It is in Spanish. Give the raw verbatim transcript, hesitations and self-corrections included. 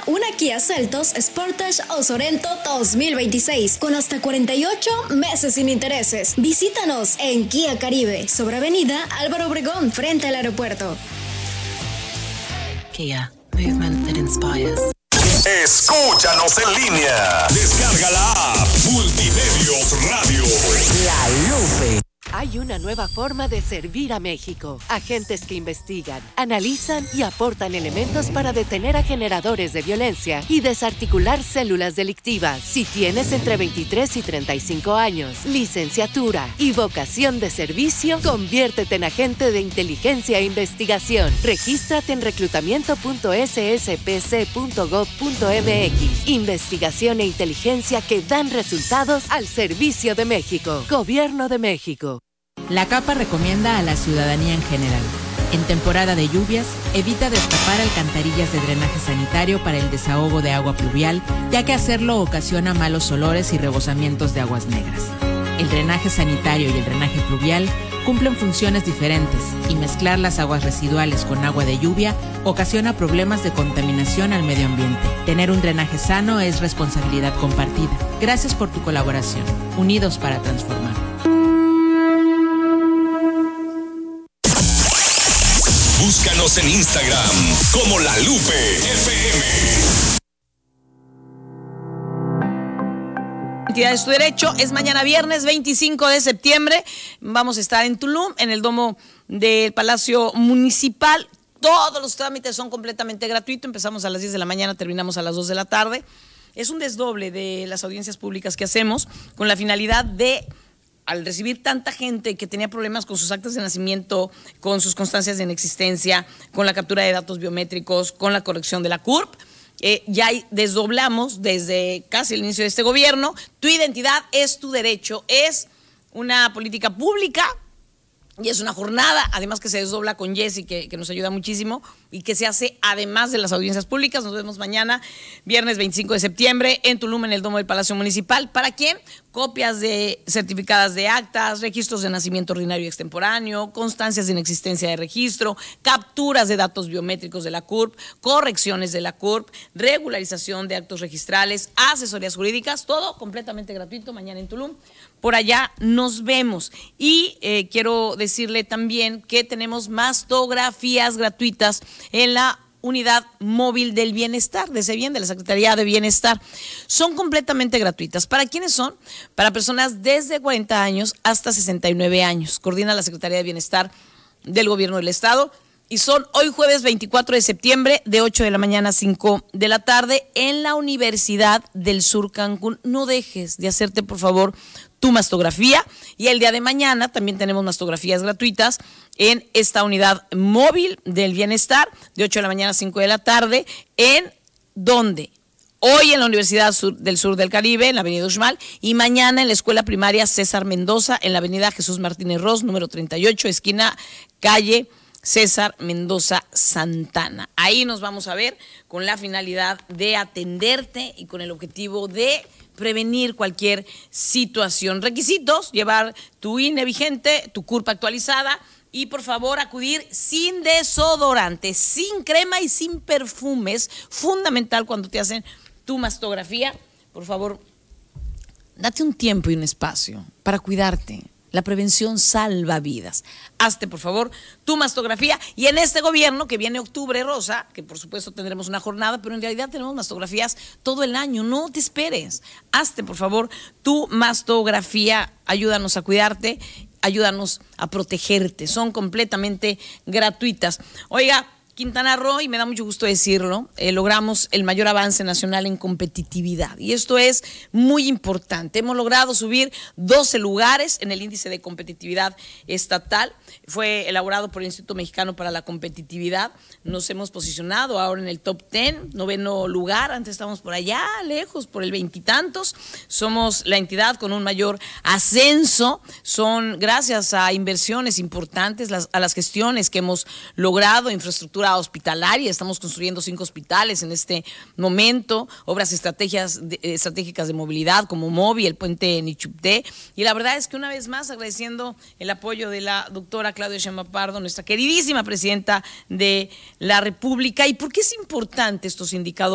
una Kia Seltos, Sportage o Sorento dos mil veintiséis con hasta cuarenta y ocho meses sin intereses. Visítanos en Kia Caribe, sobre Avenida Álvaro Obregón, frente al aeropuerto. Kia, movement that inspires. Escúchanos en línea. Descarga la app Multimedios Radio. La Lupe. Hay una nueva forma de servir a México. Agentes que investigan, analizan y aportan elementos para detener a generadores de violencia y desarticular células delictivas. Si tienes entre veintitrés y treinta y cinco años, licenciatura y vocación de servicio, conviértete en agente de inteligencia e investigación. Regístrate en reclutamiento punto ese ese pe ce punto gob punto eme equis. Investigación e inteligencia que dan resultados al servicio de México. Gobierno de México. La CAPA recomienda a la ciudadanía en general: en temporada de lluvias, evita destapar alcantarillas de drenaje sanitario para el desahogo de agua pluvial, ya que hacerlo ocasiona malos olores y rebosamientos de aguas negras. El drenaje sanitario y el drenaje pluvial cumplen funciones diferentes, y mezclar las aguas residuales con agua de lluvia ocasiona problemas de contaminación al medio ambiente. Tener un drenaje sano es responsabilidad compartida. Gracias por tu colaboración. Unidos para transformar. Búscanos en Instagram como La Lupe F M. Identidad es tu derecho. Es mañana viernes veinticinco de septiembre. Vamos a estar en Tulum, en el domo del Palacio Municipal. Todos los trámites son completamente gratuitos. Empezamos a las diez de la mañana, terminamos a las dos de la tarde. Es un desdoble de las audiencias públicas que hacemos con la finalidad de, al recibir tanta gente que tenía problemas con sus actas de nacimiento, con sus constancias de inexistencia, con la captura de datos biométricos, con la corrección de la C U R P, eh, ya desdoblamos desde casi el inicio de este gobierno. Tu identidad es tu derecho. Es una política pública y es una jornada, además que se desdobla con Jessy, que, que nos ayuda muchísimo, y que se hace además de las audiencias públicas. Nos vemos mañana, viernes veinticinco de septiembre, en Tulum, en el Domo del Palacio Municipal. ¿Para quién? Copias de certificadas de actas, registros de nacimiento ordinario y extemporáneo, constancias de inexistencia de registro, capturas de datos biométricos de la C U R P, correcciones de la C U R P, regularización de actos registrales, asesorías jurídicas, todo completamente gratuito mañana en Tulum. Por allá nos vemos. Y eh, quiero decirle también que tenemos mastografías gratuitas en la Unidad Móvil del Bienestar, de SEBIEN, de la Secretaría de Bienestar. Son completamente gratuitas. ¿Para quiénes son? Para personas desde cuarenta años hasta sesenta y nueve años. Coordina la Secretaría de Bienestar del Gobierno del Estado. Y son hoy jueves veinticuatro de septiembre, de ocho de la mañana a cinco de la tarde, en la Universidad del Sur Cancún. No dejes de hacerte, por favor, tu mastografía. Y el día de mañana también tenemos mastografías gratuitas en esta Unidad Móvil del Bienestar, de ocho de la mañana a cinco de la tarde. ¿En dónde? Hoy en la Universidad Sur, del Sur del Caribe, en la avenida Uxmal, y mañana en la Escuela Primaria César Mendoza, en la avenida Jesús Martínez Ros, número treinta y ocho, esquina calle César Mendoza Santana. Ahí nos vamos a ver con la finalidad de atenderte y con el objetivo de prevenir cualquier situación. Requisitos: llevar tu I N E vigente, tu C U R P actualizada y, por favor, acudir sin desodorante, sin crema y sin perfumes. Fundamental cuando te hacen tu mastografía. Por favor, date un tiempo y un espacio para cuidarte. La prevención salva vidas. Hazte, por favor, tu mastografía. Y en este gobierno, que viene octubre rosa, que por supuesto tendremos una jornada, pero en realidad tenemos mastografías todo el año. No te esperes. Hazte, por favor, tu mastografía. Ayúdanos a cuidarte, ayúdanos a protegerte. Son completamente gratuitas. Oiga, Quintana Roo, y me da mucho gusto decirlo, eh, logramos el mayor avance nacional en competitividad. Y esto es muy importante. Hemos logrado subir doce lugares en el índice de competitividad estatal. Fue elaborado por el Instituto Mexicano para la Competitividad. Nos hemos posicionado ahora en el top diez, noveno lugar. Antes estábamos por allá, lejos, por el veintitantos. Somos la entidad con un mayor ascenso. Son gracias a inversiones importantes, las, a las gestiones que hemos logrado, infraestructura hospitalaria. Estamos construyendo cinco hospitales en este momento, obras estrategias de, estratégicas de movilidad como MOVI, el puente Nichupté. Y la verdad es que una vez más agradeciendo el apoyo de la doctora Claudia Sheinbaum Pardo, nuestra queridísima presidenta de la República. ¿Y por qué es importante estos indicadores?